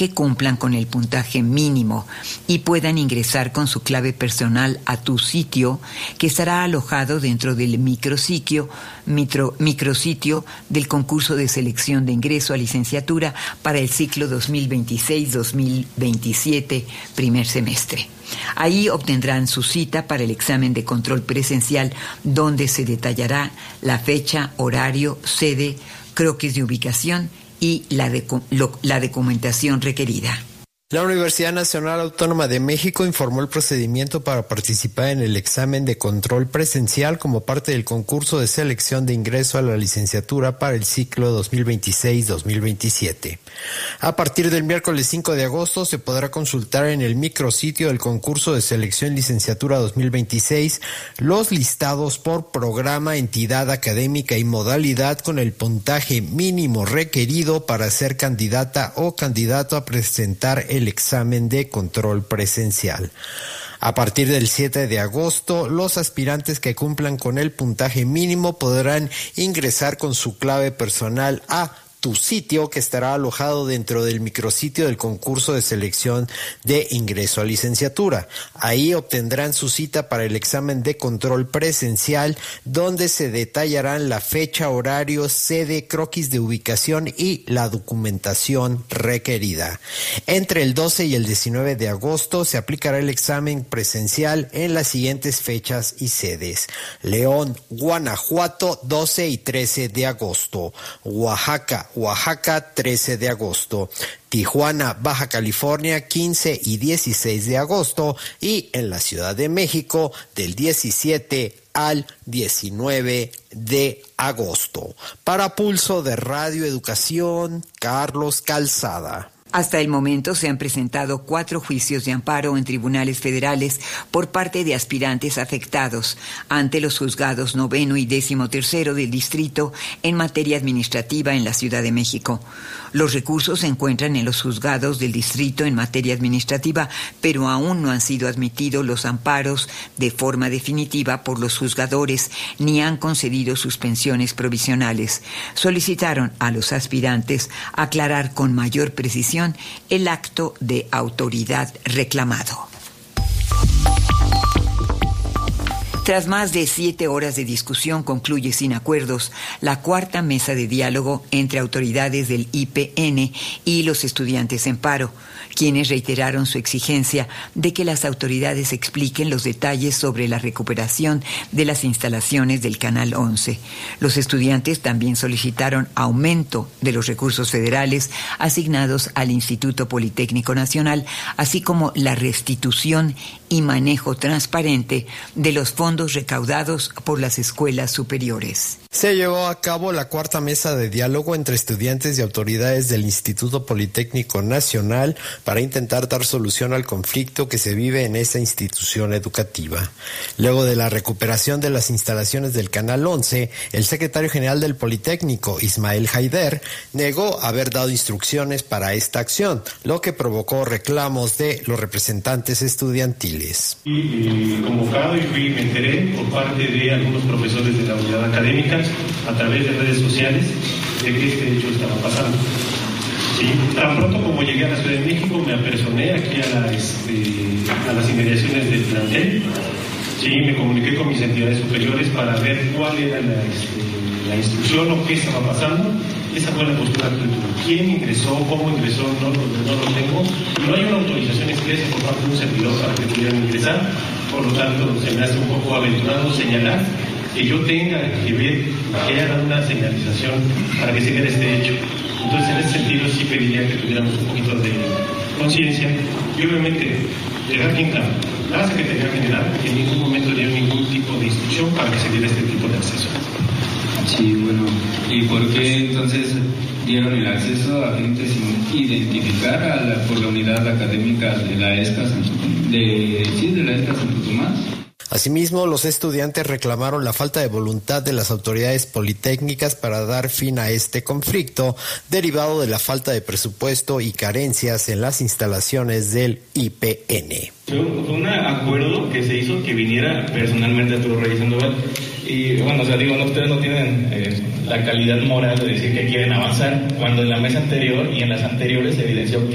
que cumplan con el puntaje mínimo y puedan ingresar con su clave personal a Tu Sitio, que estará alojado dentro del micrositio del concurso de selección de ingreso a licenciatura para el ciclo 2026-2027, primer semestre. Ahí obtendrán su cita para el examen de control presencial, donde se detallará la fecha, horario, sede, croquis de ubicación y la documentación requerida. La Universidad Nacional Autónoma de México informó el procedimiento para participar en el examen de control presencial como parte del concurso de selección de ingreso a la licenciatura para el ciclo 2026-2027. A partir del miércoles 5 de agosto se podrá consultar en el micrositio del concurso de selección licenciatura 2026 los listados por programa, entidad académica y modalidad con el puntaje mínimo requerido para ser candidata o candidato a presentar el examen de control presencial. A partir del 7 de agosto, los aspirantes que cumplan con el puntaje mínimo podrán ingresar con su clave personal a Tu Sitio, que estará alojado dentro del micrositio del concurso de selección de ingreso a licenciatura. Ahí obtendrán su cita para el examen de control presencial, donde se detallarán la fecha, horario, sede, croquis de ubicación y la documentación requerida. Entre el 12 y el 19 de agosto se aplicará el examen presencial en las siguientes fechas y sedes: León, Guanajuato, 12 y 13 de agosto, Oaxaca, 13 de agosto, Tijuana, Baja California, 15 y 16 de agosto, y en la Ciudad de México, del 17 al 19 de agosto. Para Pulso de Radio Educación, Carlos Calzada. Hasta el momento se han presentado 4 juicios de amparo en tribunales federales por parte de aspirantes afectados ante los juzgados 9º y 13º del distrito en materia administrativa en la Ciudad de México. Los recursos se encuentran en los juzgados del distrito en materia administrativa, pero aún no han sido admitidos los amparos de forma definitiva por los juzgadores ni han concedido suspensiones provisionales. Solicitaron a los aspirantes aclarar con mayor precisión el acto de autoridad reclamado. Tras más de 7 horas de discusión, concluye sin acuerdos la 4ª mesa de diálogo entre autoridades del IPN y los estudiantes en paro, quienes reiteraron su exigencia de que las autoridades expliquen los detalles sobre la recuperación de las instalaciones del Canal 11. Los estudiantes también solicitaron aumento de los recursos federales asignados al Instituto Politécnico Nacional, así como la restitución y manejo transparente de los fondos recaudados por las escuelas superiores. Se llevó a cabo la 4ª mesa de diálogo entre estudiantes y autoridades del Instituto Politécnico Nacional para intentar dar solución al conflicto que se vive en esa institución educativa. Luego de la recuperación de las instalaciones del Canal 11, el secretario general del Politécnico, Ismael Haider, negó haber dado instrucciones para esta acción, lo que provocó reclamos de los representantes estudiantiles. Convocado y me enteré por parte de algunos profesores de la unidad académica a través de redes sociales de que este hecho estaba pasando. Sí, tan pronto como llegué a la Ciudad de México me apersoné aquí a las inmediaciones del plantel. Sí, me comuniqué con mis entidades superiores para ver cuál era la instrucción o qué estaba pasando. Esa fue la postura que tuvo. ¿Quién ingresó? ¿Cómo ingresó? No lo tengo. No hay una autorización expresa por parte de un servidor para que pudieran ingresar. Por lo tanto, se me hace un poco aventurado señalar que yo tenga que ver, que haya dado una señalización para que se diera este hecho. Entonces, en ese sentido, sí pediría que tuviéramos un poquito de conciencia y, obviamente, dejar bien claro, la Secretaría General en ningún momento dio ningún tipo de instrucción para que se diera este tipo de acceso. Sí, bueno, ¿y por qué entonces dieron el acceso a gente sin identificar por la unidad académica de la ESCA Santo Tomás? Asimismo, los estudiantes reclamaron la falta de voluntad de las autoridades politécnicas para dar fin a este conflicto, derivado de la falta de presupuesto y carencias en las instalaciones del IPN. Fue un acuerdo que se hizo que viniera personalmente Arturo Reyes Sandoval. Y bueno, o sea, digo, ustedes no tienen la calidad moral de decir que quieren avanzar, cuando en la mesa anterior y en las anteriores se evidenció